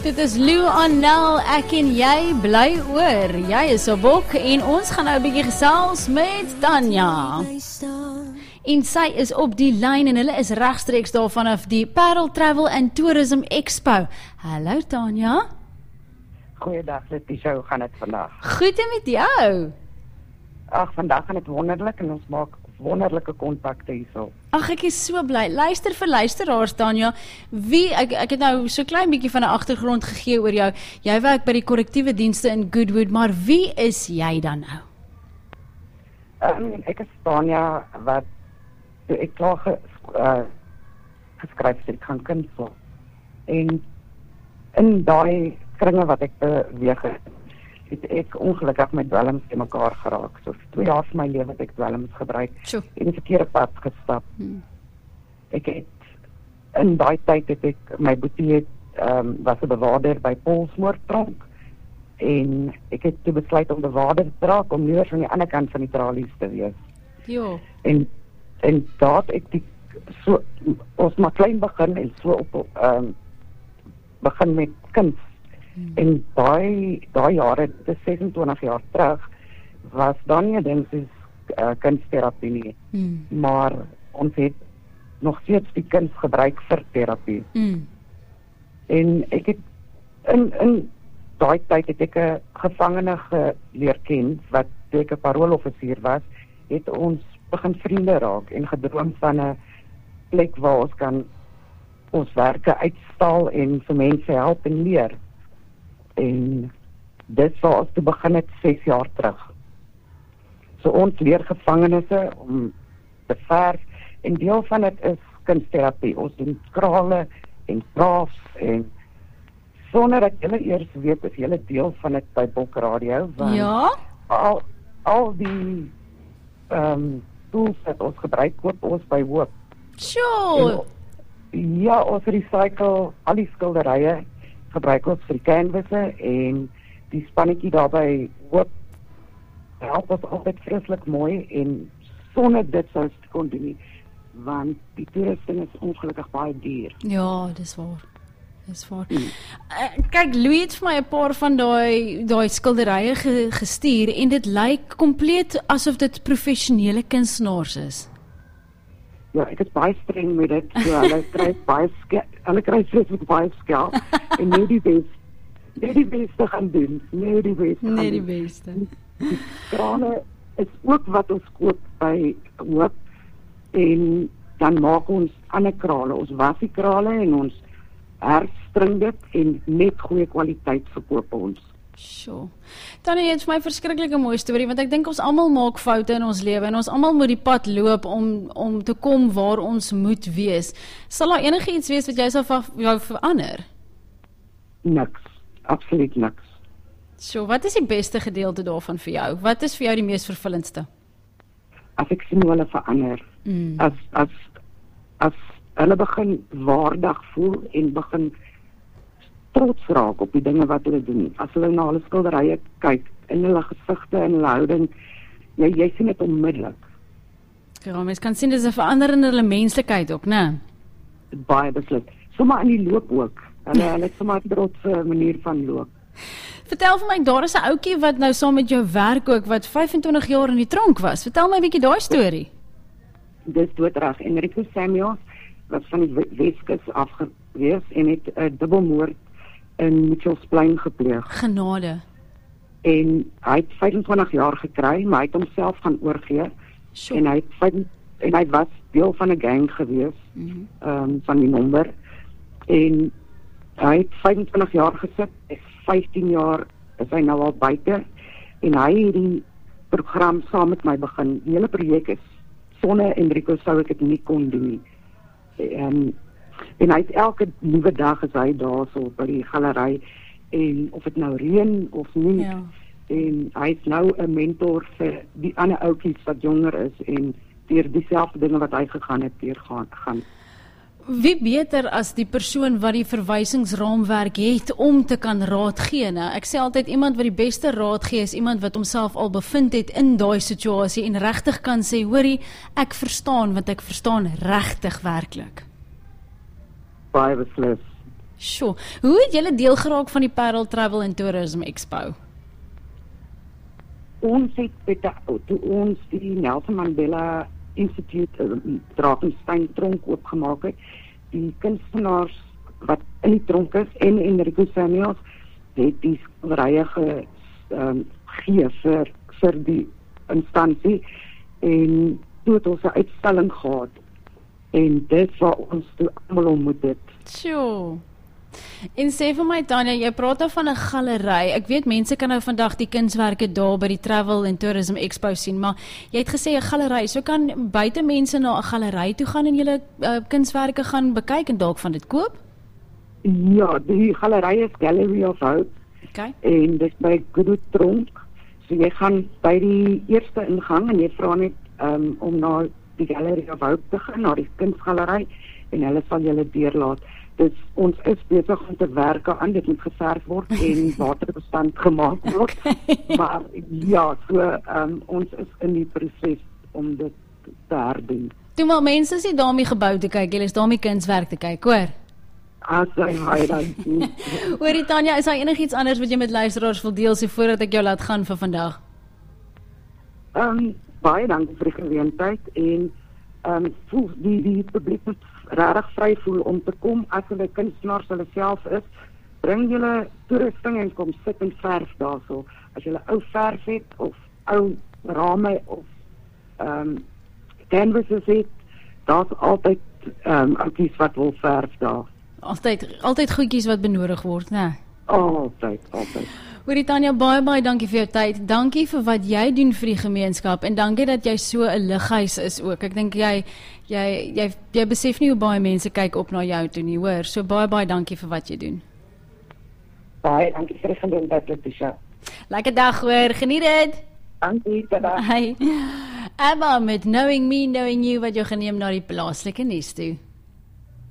Dit is Lou Annel, ek en jy bly oor. Jy is op bok en ons gaan nou 'n bietjie gesels met Tanya. En sy is op die lyn en hulle is regstreeks daar vanaf die Parel Travel and Tourism Expo. Hallo Tanya. Goeiedag Letitia, hoe gaan dit vandag? Goed en met jou? Ag, vandag gaan dit wonderlik en ons maak wonderlike kontakte hierso. Ag, ek is so bly. Luister vir luisteraars Tanya, ek het nou so klein bietjie van 'n agtergrond gegee oor jou. Jy werk by die korrektiewe dienste in Goodwood, maar wie is jy dan nou? Ek is Tanya wat toe ek klaar geskryf het, ek gaan kunstel. En in daai kringe wat ek beweeg het ek ongelukkig met dwelms in mekaar geraak. So 2 jaar van my lewe het ek dwelms gebruik en die verkeerde pad gestap. Ek het in daai tyd het ek my boetie was 'n bewaarder by Polsmoortronk en ek het toe besluit om bewaarder te raak om liewer aan die ander kant van die tralies te wees. Jo. En daar ek ons maar klein begin en so op begin met kuns. En daai jare, dit is 26 jaar terug, was dan nie ding soos kunstterapie nie. Maar ons het nog steeds die kunst gebruik vir terapie. En ek het in daai tyd het ek 'n gevangene geleer ken, wat toe ek 'n parooloffisier was, het ons begin vriende raak en gedroom van 'n plek waar ons kan ons werke uitstal en vir mense help en leer. En dit waar ons te begin het 6 jaar terug. So ons leer gevangenisse om te verf en deel van dit is kunstterapie. Ons doen krale en crafts en sonder dat julle eers weet is julle deel van dit by Bok Radio. Ja? Al die tools wat ons gebruik koop ons by Hoop. Sure. Ja, ons recycle al die skilderye gebruik ons vir die canvasse en die spannetjie daarby Hoop help ons altyd vreeslik mooi en sonder dit sou ons kon doen nie, want die toerusting is ongelukkig baie duur. Ja, dis waar. Dis waar. Kyk, Louis het vir my 'n paar van daai skilderye gestuur en dit lyk kompleet asof dit professionele kunstenaars is. Ja, ek is baie streng met dit. So, hulle kry vreeslik baie skill en nie die beste gaan doen. Nie die beste. Die krane is ook wat ons koop by Hoop en dan maak ons ander krale. Ons was die krale en ons herstring dit en met goeie kwaliteit verkoop ons. Sjoe. Tannie, het vir my verskriklike mooi storie, want ek dink ons almal maak foute in ons lewe en ons almal moet die pad loop om te kom waar ons moet wees. Sal daar enigiets wees wat jy sou wou verander? Niks. Absoluut niks. So, wat is die beste gedeelte daarvan vir jou? Wat is vir jou die mees vervullendste? As ek sien hoe hulle verander. As hulle begin waardig voel en begin trots raak op die dinge wat hulle doen. As hulle na hulle skilderye kyk, in hulle gesigte en hulle houding, jy sien dit onmiddellik. Ja, mens kan sien dis 'n veranderende hulle menslikheid ook, né? Baie beslis. Sommige in die loop ook. Hulle het sommer 'n trotse manier van loop. Vertel vir my, daar is 'n ouetjie wat nou saam met jou werk ook, wat 25 jaar in die tronk was. Vertel my 'n bietjie daai storie. Dis doodreg. Enrico Samuels was van die Weskus afgewees en het 'n dubbelmoord in Mitchells Plain gepleeg. Genade. En hy het 25 jaar gekry, maar hy het homself gaan oorgee. Sure. En hy was deel van 'n gang gewees, van die nommer. En hy het 25 jaar gesit, 15 jaar is hy nou al buite. En hy het die program saam met my begin. Die hele projek is, sonder Enrico sou ek dit nie kon doen nie. En hy het elke nuwe dag is hy daar so by die galery en of dit nou reën of nie. Ja. En hy is nou 'n mentor vir die ander ouetjies wat jonger is en deur dieselfde dinge wat hy gegaan het gaan. Wie beter as die persoon wat die verwysingsraamwerk het om te kan raad gee, né? Ek sê altyd iemand wat die beste raad gee is iemand wat homself al bevind het in daai situasie en regtig kan sê, hoorie, ek verstaan want ek verstaan regtig werklik. Baie beslis. Sjoe, hoe het julle deel geraak van die Parel Travel and Tourism Expo? Ons het toe ons die Nelson Mandela Institute Drakensberg tronk oopgemaak het, die kunstenaars wat in die tronk is en Enrico Samuels het die skilderye gegee vir die instansie en toe het ons 'n uitstalling gehad en dit waar ons toe almal ontmoet het. Sjoe. En sê vir my Tanya, jy praat nou van 'n galery. Ek weet mense kan nou vandag die kunswerke daar by die Travel and Tourism Expo sien, maar jy het gesê 'n galery, so kan buite mense na 'n galery toe gaan en julle kunswerke gaan bekyk en dalk van dit koop? Ja, die galery is Gallery of Hope. Okay. En dit by Goedoet Tronk. So jy gaan by die eerste ingang en jy vra net om na die Gallery of Hope te gaan, na die kunsgalery en hulle sal julle deurlaat. Dus ons is besig om te werk aan, dit moet geverf word en waterbestand gemaak word. Okay. Maar ja, so ons is in die proses om dit te herdoen. Toe maar mense is nie daarmee gebou te kyk, julle is daarmee kunswerk te kyk, hoor. As hy dan Hoorie Tanya, is daar enigiets anders wat jy met luisteraars wil deel so voordat ek jou laat gaan vir vandag? Baie dankie vir die geleentheid en voel die publiek moet regtig vry voel om te kom as hulle kunstenaars hulle self is. Bring julle toerusting en kom sit en verf daarso. As julle ou verf het of ou rame of canvases het, daar's altyd oudjies wat wil verf daar. Altyd goedjies wat benodig word, né? Altyd. Hoorie Tanya, baie dankie vir jou tyd. Dankie vir wat jy doen vir die gemeenskap en dankie dat jy so 'n lighuis is ook. Ek dink jy besef nie hoe baie mense kyk op na jou toe nie, hoor. So baie dankie vir wat jy doen. Baie dankie vir die geleentheid, Letitia. Lekker dag, hoor. Geniet dit. Dankie, tada. Hi. Emma met Knowing Me, Knowing You wat jou geneem na die plaaslike nuus toe.